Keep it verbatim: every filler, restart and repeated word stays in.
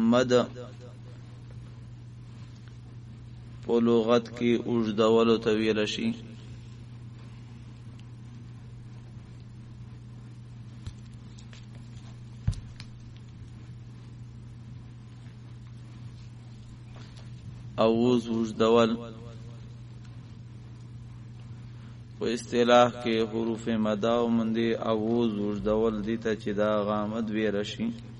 مد په لغت کې اوږدولو ته ویل شي. اووز اوږدول په اصطلاح کې حروف مد او مندي اووز اوږدول دي ته چې دا غامد ویل شي.